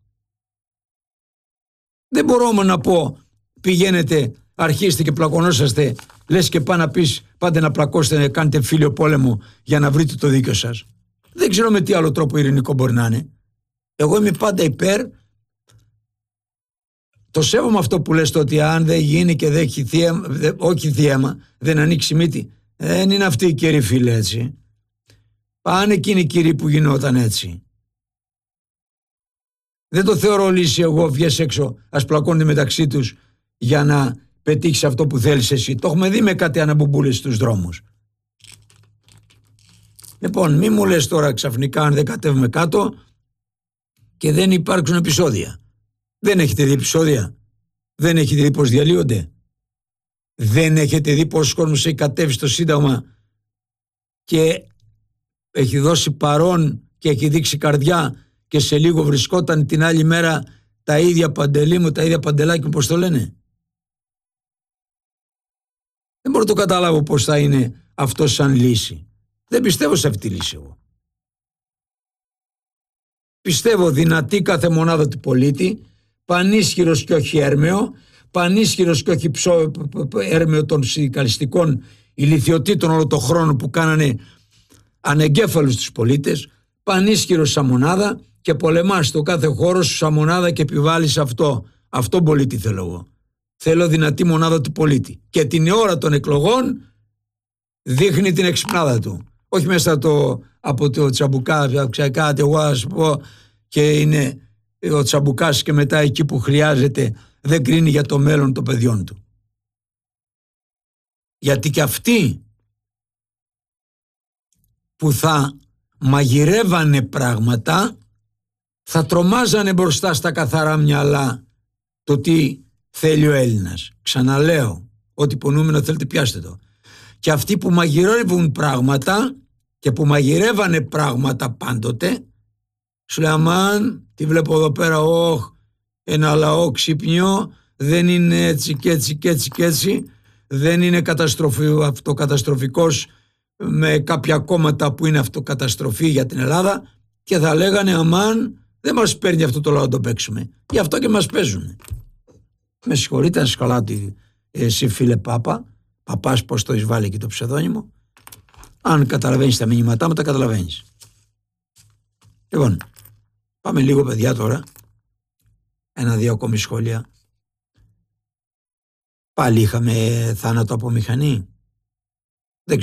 Speaker 2: Δεν μπορώ όμως να πω πηγαίνετε, αρχίστε και πλακωνόσαστε, λες και πάτε να πλακώσετε, να κάνετε φίλιο πόλεμο για να βρείτε το δίκιο σας. Δεν ξέρω με τι άλλο τρόπο ειρηνικό μπορεί να είναι. Εγώ είμαι πάντα υπέρ. Το σέβομαι αυτό που λες, το ότι αν δεν γίνει και δεν έχει όχι θύμα, δεν ανοίξει μύτη. Δεν είναι αυτή η κύριοι φίλε έτσι. Πάνε εκείνοι οι κύριοι που γινόταν έτσι. Δεν το θεωρώ λύση εγώ, βγες έξω, ας πλακώνονται μεταξύ τους για να πετύχεις αυτό που θέλεις εσύ. Το έχουμε δει με κάτι αναμπομπούλες στους δρόμους. Λοιπόν, μη μου λες τώρα ξαφνικά αν δεν κατέβουμε κάτω και δεν υπάρξουν επεισόδια. Δεν έχετε δει επεισόδια? Δεν έχετε δει πως διαλύονται? Δεν έχετε δει πόσος κόσμος έχει κατέβει στο Σύνταγμα και έχει δώσει παρόν και έχει δείξει καρδιά και σε λίγο βρισκόταν την άλλη μέρα τα ίδια Παντελή μου, τα ίδια Παντελάκη μου, πώς το λένε? Δεν μπορώ να το καταλάβω πώς θα είναι αυτό σαν λύση. Δεν πιστεύω σε αυτή τη λύση εγώ. Πιστεύω δυνατή κάθε μονάδα του πολίτη, πανίσχυρος και όχι έρμεο, πανίσχυρος και όχι έρμεο των συνδικαλιστικών ηλιθιωτήτων όλο το χρόνο που κάνανε ανεγκέφαλους τους πολίτες, πανίσχυρος σαν μονάδα και πολεμάς στο κάθε χώρο σου σαν μονάδα και επιβάλλεις αυτό. Αυτό πολίτη θέλω εγώ. Θέλω δυνατή μονάδα του πολίτη. Και την ώρα των εκλογών δείχνει την εξυπνάδα του. Όχι μέσα από το τσαμπουκά, κάτι εγώ ας πω και είναι ο τσαμπουκάς και μετά εκεί που χρειάζεται δεν κρίνει για το μέλλον των παιδιών του. Γιατί και αυτοί που θα μαγειρεύανε πράγματα θα τρομάζανε μπροστά στα καθαρά μυαλά το τι θέλει ο Έλληνας. Ξαναλέω, ό,τι υπονοούμενο θέλετε πιάστε το. Και αυτοί που μαγειρεύουν πράγματα και που μαγειρεύανε πράγματα πάντοτε, σου λέει αμάν, τι βλέπω εδώ πέρα, ένα λαό ξύπνιο, δεν είναι έτσι και έτσι και έτσι και έτσι, δεν είναι αυτοκαταστροφικός με κάποια κόμματα που είναι αυτοκαταστροφή για την Ελλάδα και θα λέγανε αμάν, δεν μας παίρνει αυτό το λαό να το παίξουμε. Γι' αυτό και μας παίζουν. Με συγχωρείτε να σκαλάω εσύ φίλε Παπάς, πώς το έχεις βάλει και το ψευδόνυμο. Αν καταλαβαίνεις τα μηνύματά μου, τα καταλαβαίνεις. Λοιπόν, πάμε λίγο παιδιά τώρα. 1-2 ακόμη σχόλια. Πάλι είχαμε θάνατο από μηχανή. Δεν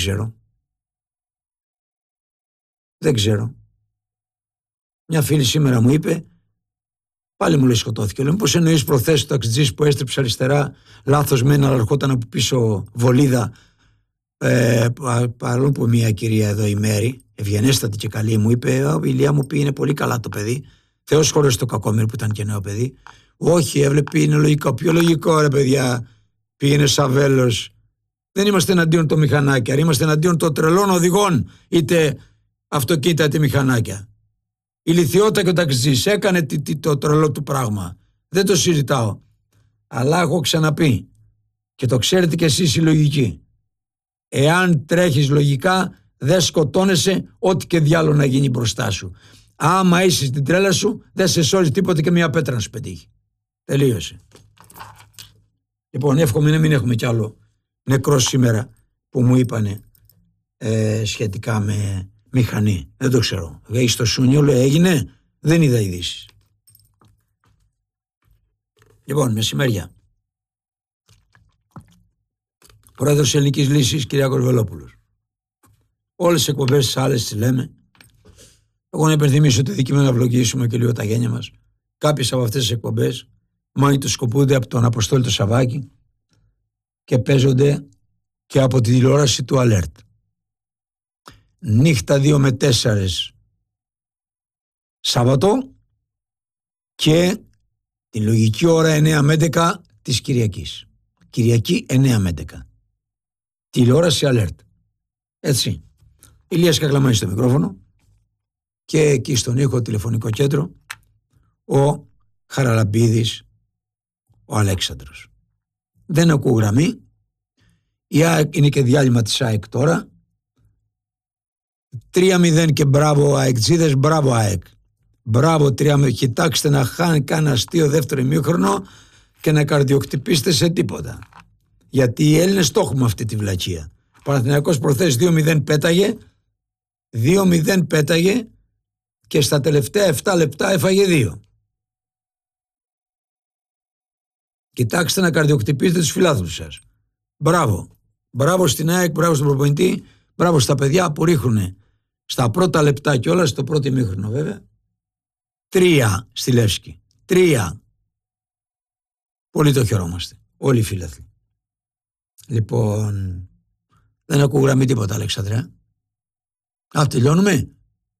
Speaker 2: ξέρω. Μια φίλη σήμερα μου είπε, πάλι μου λέει σκοτώθηκε. Λέω, πώς εννοείς προθέσεις του ταξιτζής που έστριψε αριστερά, λάθος μένα, αλλά ερχόταν από πίσω βολίδα, παρόλο που μια κυρία εδώ η Μέρη, ευγενέστατη και καλή, μου είπε, η Ηλία μου πει είναι πολύ καλά το παιδί, Θεός χωρίς το κακόμοιρο που ήταν και νέο παιδί. Όχι, έβλεπε, είναι λογικό. Πιο λογικό ρε παιδιά, πήγαινε Σαβέλος. Δεν είμαστε εναντίον των μηχανάκια, είμαστε εναντίον των τρελών οδηγών, είτε αυτοκίνητα είτε μηχανάκια. Η λιθιότητα και ο ταξιτζής έκανε το τρελό του πράγμα. Δεν το συζητάω. Αλλά έχω ξαναπεί και το ξέρετε κι εσείς οι λογικοί. Εάν τρέχεις λογικά δεν σκοτώνεσαι ό,τι και διάλογο να γίνει μπροστά σου. Άμα είσαι στην τρέλα σου, δεν σε σώζει τίποτα και μια πέτρα να σου πετύχει. Τελείωσε. Λοιπόν, εύχομαι να μην έχουμε κι άλλο νεκρό σήμερα που μου είπανε σχετικά με μηχανή. Δεν το ξέρω. Στο Σουνιόλο έγινε, δεν είδα ειδήσεις. Λοιπόν, μεσημέρια. Πρόεδρος Ελληνικής Λύσης, Κυριάκος Βελόπουλος. Όλες τις εκπομπές τις άλλες τις λέμε. Εγώ να υπενθυμίσω ότι δικαιούμαι να ευλογήσουμε και λίγο τα γένια μας. Κάποιες από αυτές τις εκπομπές μαγνητοσκοπούνται από τον Αποστόλη το Σαββάκη και παίζονται και από τη τηλεόραση του Alert. Νύχτα 2 με 4 Σάββατο και τη λογική ώρα 9 με 11 της Κυριακής. Κυριακή 9 με 11. Τηλεόραση Alert. Έτσι. Ηλίας Κακλαμάνης στο μικρόφωνο και εκεί στον ήχο τηλεφωνικό κέντρο ο Χαραλαμπίδης, ο Αλέξανδρος. Δεν ακούω γραμμή. Η ΑΕΚ είναι και διάλειμμα της ΑΕΚ τώρα. 3-0 και μπράβο ΑΕΚ-τζίδες, μπράβο ΑΕΚ. Μπράβο 3-0. Κοιτάξτε να χάνει κανένα αστείο δεύτερο ημίχρονο και να καρδιοκτυπήσετε σε τίποτα. Γιατί οι Έλληνες το έχουμε αυτή τη βλακεία. Παναθηναϊκός προχθές 2-0 πέταγε. 2-0 πέταγε και στα τελευταία 7 λεπτά έφαγε 2. Κοιτάξτε να καρδιοκτυπήσετε τους φιλάθλους σας. Μπράβο. Μπράβο στην ΑΕΚ, μπράβο στον προπονητή, μπράβο στα παιδιά που ρίχνουν στα πρώτα λεπτά κιόλας, στο πρώτο ημίχρονο βέβαια. 3 στη Λεύσκη. 3. Πολύ το χαιρόμαστε. Όλοι οι φίλαθλοι. Λοιπόν, δεν ακούω γραμμή τίποτα, Αλέξανδρε. Τελειώνουμε.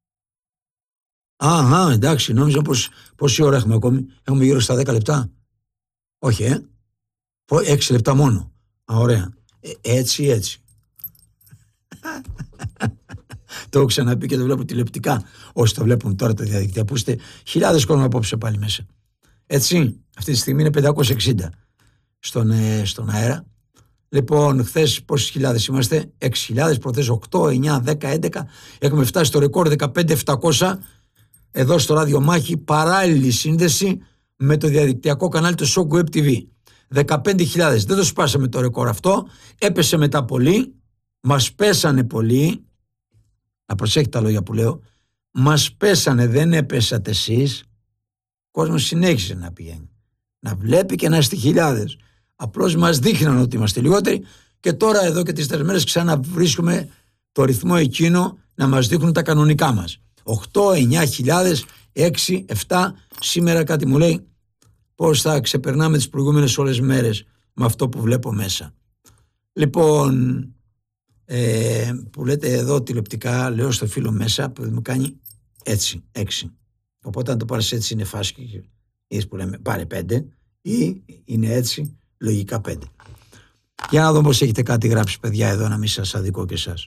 Speaker 2: Εντάξει, νόμιζα πόση ώρα έχουμε ακόμη. Έχουμε γύρω στα 10 λεπτά. Όχι, 6 λεπτά μόνο. Ωραία. Έτσι. Το έχω ξαναπεί και το βλέπω τηλεοπτικά. Όσοι το βλέπουν τώρα τα διαδικτυακά, που είστε χιλιάδες κόσμο απόψε πάλι μέσα. Έτσι, αυτή τη στιγμή είναι 560 στον αέρα. Λοιπόν, χθες πόσες χιλιάδες είμαστε? 6.000, προχθές 8, 9, 10, 11. Έχουμε φτάσει στο ρεκόρ 15.700. Εδώ στο Ράδιο Μάχη, παράλληλη σύνδεση με το διαδικτυακό κανάλι του Shock Web TV. 15.000. Δεν το σπάσαμε το ρεκόρ αυτό. Έπεσε μετά πολύ. Μας πέσανε πολύ. Να προσέχετε τα λόγια που λέω. Μας πέσανε, δεν έπεσατε εσείς. Ο κόσμος συνέχισε να πηγαίνει. Να βλέπει και να είστε χιλιάδες. Απλώς μας δείχναν ότι είμαστε λιγότεροι και τώρα εδώ και τις 4 μέρες ξαναβρίσκουμε το ρυθμό εκείνο να μας δείχνουν τα κανονικά μας. 8, 9.000, 6, 7. Σήμερα κάτι μου λέει πώς θα ξεπερνάμε τις προηγούμενες όλες μέρες με αυτό που βλέπω μέσα. Λοιπόν, που λέτε εδώ τηλεοπτικά, λέω στο φίλο μέσα που μου κάνει έτσι, 6. Οπότε αν το πάρεις έτσι είναι φάσκη, είδες που λέμε πάρε 5 ή είναι έτσι, λογικά 5. Για να δω πως έχετε κάτι γράψει παιδιά εδώ, να μην σας αδικώ και εσάς.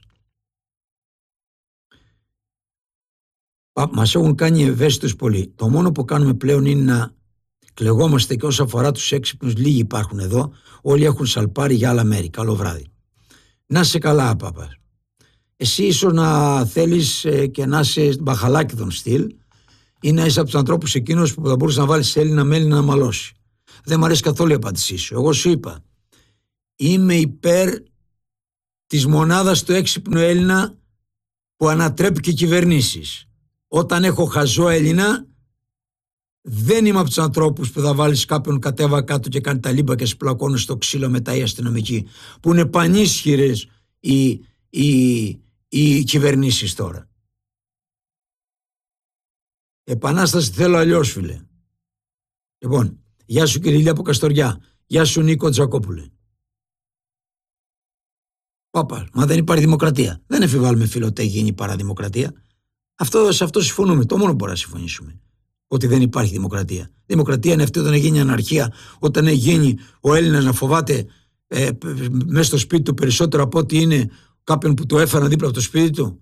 Speaker 2: Μας έχουν κάνει ευαίσθητους πολύ. Το μόνο που κάνουμε πλέον είναι να κλεγόμαστε και όσο αφορά τους έξυπνους, λίγοι υπάρχουν εδώ, όλοι έχουν σαλπάρει για άλλα μέρη. Καλό βράδυ. Να είσαι καλά, Πάπας. Εσύ ίσως να θέλεις και να είσαι μπαχαλάκι τον στυλ ή να είσαι από τους ανθρώπους εκείνους που θα μπορούσε να βάλεις Έλληνα μέλι να μαλώσει. Δεν μου αρέσει καθόλου η απάντησή σου. Εγώ σου είπα, είμαι υπέρ της μονάδας του έξυπνου Έλληνα που ανατρέπει και κυβερνήσεις. Όταν έχω χαζό Έλληνα, δεν είμαι από τους ανθρώπους που θα βάλεις κάποιον κατέβα κάτω και κάνει τα λίμπα και σπλακώνουν στο ξύλο μετά οι αστυνομικοί, που είναι πανίσχυρες οι κυβερνήσεις τώρα. Επανάσταση θέλω αλλιώς, φίλε. Λοιπόν, γεια σου κύριε Ηλία από Καστοριά. Γεια σου Νίκο Τζακόπουλε. Πάπα, μα δεν υπάρχει δημοκρατία. Δεν εφηβάλλουμε φίλο ότι γίνει παραδημοκρατία. Σε αυτό συμφωνούμε. Το μόνο που μπορούμε να συμφωνήσουμε. Ότι δεν υπάρχει δημοκρατία. Δημοκρατία είναι αυτή όταν γίνει αναρχία, όταν γίνει ο Έλληνας να φοβάται μέσα στο σπίτι του περισσότερο από ό,τι είναι κάποιον που το έφεραν δίπλα από το σπίτι του.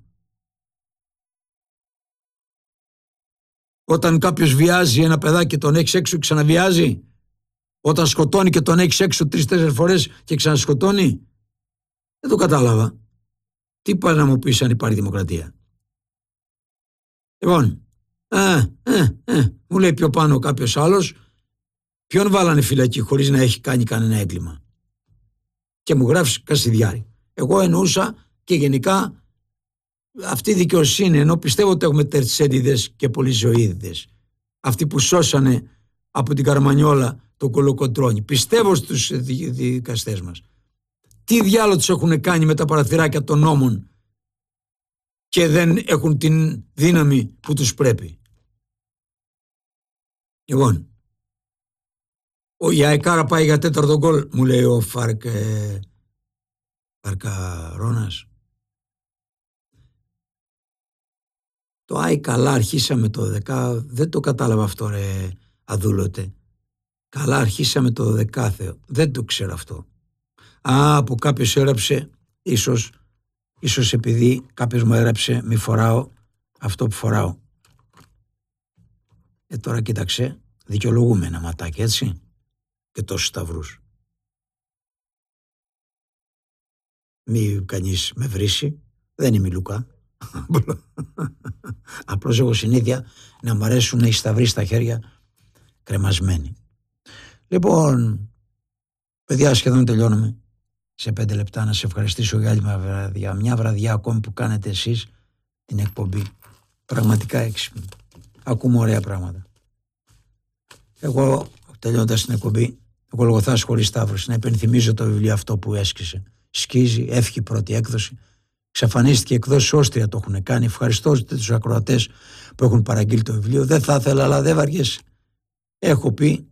Speaker 2: Όταν κάποιος βιάζει ένα παιδάκι και τον έχει έξω και ξαναβιάζει. Όταν σκοτώνει και τον έχει έξω 3-4 φορές και ξανασκοτώνει. Δεν το κατάλαβα. Τι πάει να μου πεις αν υπάρχει δημοκρατία. Λοιπόν, Μου λέει πιο πάνω κάποιος άλλος, ποιον βάλανε φυλακή χωρίς να έχει κάνει κανένα έγκλημα. Και μου γράφει Κασιδιάρη. Εγώ εννοούσα και γενικά αυτή η δικαιοσύνη, ενώ πιστεύω ότι έχουμε τερτσέντιδες και πολυζωίδιδες, αυτοί που σώσανε από την Καρμανιόλα το Κολοκοντρώνη, πιστεύω στους δικαστές μας. Τι διάλογο τους έχουν κάνει με τα παραθυράκια των νόμων και δεν έχουν την δύναμη που τους πρέπει. Λοιπόν, η Αεκάρα πάει για 4ο γκολ, μου λέει ο Φαρκαρώνας. Το «Άι καλά αρχίσαμε το 10», δεν το κατάλαβα αυτό ρε αδούλωτε. Καλά αρχίσαμε το 12, δεν το ξέρω αυτό. Που κάποιος έγραψε, ίσως επειδή κάποιος μου έγραψε μη φοράω αυτό που φοράω. Τώρα κοίταξε, δικαιολογούμε ένα ματάκι, έτσι, και τόσους σταυρούς. Μη κανείς με βρίσει, δεν είμαι Λουκά. Απλώς έχω συνήθεια να μ' αρέσουν οι σταυροί στα χέρια κρεμασμένοι. Λοιπόν, παιδιά, σχεδόν τελειώνουμε. Σε 5 λεπτά να σε ευχαριστήσω για άλλη βραδιά. Μια βραδιά ακόμη που κάνετε εσείς την εκπομπή. Πραγματικά έξυπνη. Ακούμε ωραία πράγματα. Εγώ, τελειώντας την εκπομπή, ο Γολγοθάς χωρίς Σταύρωση, να υπενθυμίζω το βιβλίο αυτό που έσκησε. Σκίζει, έφυγε πρώτη έκδοση. Εξαφανίστηκε εκδόσεις Όστρια, το έχουν κάνει. Ευχαριστώ τους ακροατές που έχουν παραγγείλει το βιβλίο. Δεν θα ήθελα, αλλά δεν βαριέσαι. Έχω πει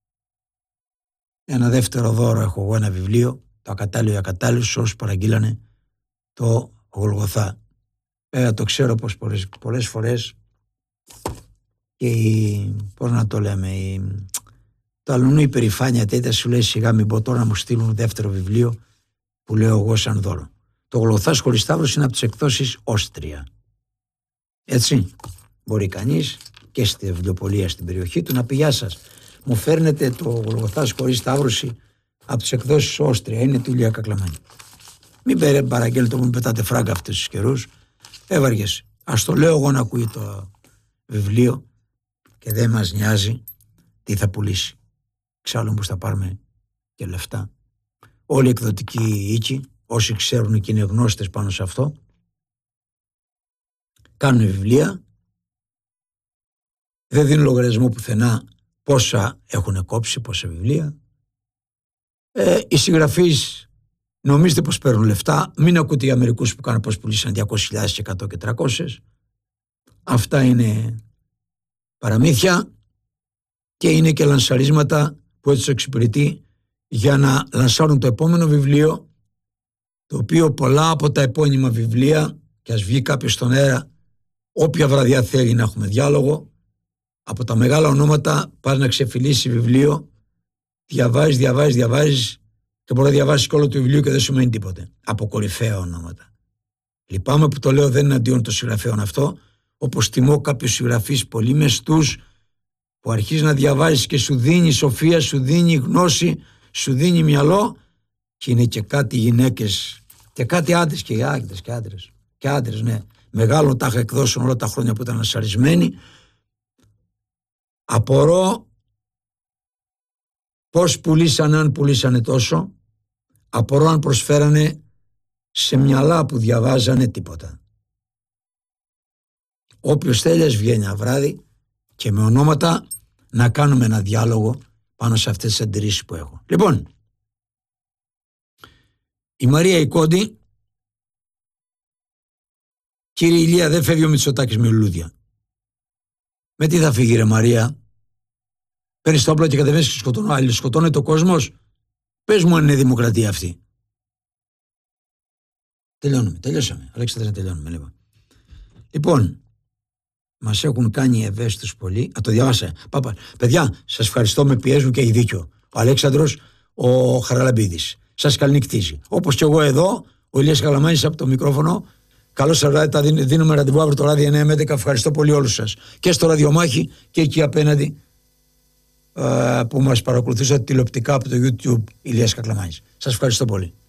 Speaker 2: ένα δεύτερο δώρο. Έχω εγώ ένα βιβλίο, το Ακατάλληλο ή Ακατάλληλος, όσους παραγγείλανε το Γολγοθά. Το ξέρω πως πολλές φορές και πώς να το λέμε, το αλουνού υπερηφάνεια τέτοια σου λέει σιγά μην πω τώρα να μου στείλουν δεύτερο βιβλίο που λέω εγώ σαν δώρο. Το Γολγοθάς χωρίς Σταύρωση είναι από τις εκδόσεις Όστρια. Έτσι, μπορεί κανείς και στη βιβλιοπωλεία στην περιοχή του να πει γεια σας. Μου φέρνετε το Γολγοθάς χωρίς Σταύρωση από τις εκδόσεις Όστρια. Είναι του Ηλία Κακλαμάνη. Μην παραγγέλνετε μου πετάτε φράγκα αυτούς τους καιρούς. Έβαργες. Ας το λέω εγώ να ακούει το βιβλίο και δεν μας νοιάζει τι θα πουλήσει. Εξάλλου που θα πάρουμε και λεφτά. Όλοι οι εκδοτικοί οίκοι, όσοι ξέρουν και είναι γνώστες πάνω σε αυτό, κάνουν βιβλία, δεν δίνουν λογαριασμό πουθενά πόσα έχουν κόψει, πόσα βιβλία. Οι συγγραφείς νομίζετε πως παίρνουν λεφτά, μην ακούτε οι Αμερικούς που κάνουν πως πουλήσαν 200.000 και 100 και 300. Αυτά είναι παραμύθια και είναι και λανσαρίσματα που έτσι εξυπηρετεί για να λανσάρουν το επόμενο βιβλίο, το οποίο πολλά από τα επώνυμα βιβλία, και ας βγει κάποιος στον αέρα όποια βραδιά θέλει να έχουμε διάλογο, από τα μεγάλα ονόματα πας να ξεφυλίσει βιβλίο, διαβάζεις και μπορεί να διαβάσεις και όλο το βιβλίο και δεν σου μένει τίποτε. Από κορυφαία ονόματα. Λυπάμαι που το λέω, δεν είναι αντίον των συγγραφέων αυτό, όπως τιμώ κάποιους συγγραφείς πολύ μεστούς που αρχίζει να διαβάζεις και σου δίνει σοφία, σου δίνει γνώση, σου δίνει μυαλό, και είναι και κάτι γυναίκες και κάτι άντρες και άντρες και άντρες, ναι. Μεγάλο τα είχα εκδώσουν όλα τα χρόνια που ήταν ασαρισμένοι. Απορώ πώς πουλήσανε, αν πουλήσανε τόσο. Απορώ αν προσφέρανε σε μυαλά που διαβάζανε τίποτα. Όποιος θέλει βγαίνει ένα βράδυ και με ονόματα να κάνουμε ένα διάλογο πάνω σε αυτές τις αντιρρήσεις που έχω. Λοιπόν, η Μαρία η Κόντι, κύριε Ηλία, δεν φεύγει ο Μητσοτάκης με λουλούδια. Με τι θα φύγει ρε Μαρία? Παίρνεις τα όπλα και κατεβαίνεις και σκοτώνεται ο κόσμος. Πες μου αν είναι δημοκρατία αυτή. Τελειώσαμε. Αλέξανδρε, τελειώνουμε. Λοιπόν, μας έχουν κάνει ευαίσθητους πολύ. Το διάβασα. Παιδιά, σας ευχαριστώ, με πιέζουν και έχει δίκιο. Ο Αλέξανδρος, ο Χαραλαμπίδης. Σας καληνυχτίζει. Όπως και εγώ εδώ, ο Ηλίας Καλαμάνης από το μικρόφωνο. Καλώς σας βράδυ, τα δίνουμε ραντεβού αύριο το ράδι 9 με 11. Ευχαριστώ πολύ όλους σας. Και στο ραδιομάχη και εκεί απέναντι που μας παρακολουθήσατε τηλεοπτικά από το YouTube Ηλίας Κακλαμάνης. Σας ευχαριστώ πολύ.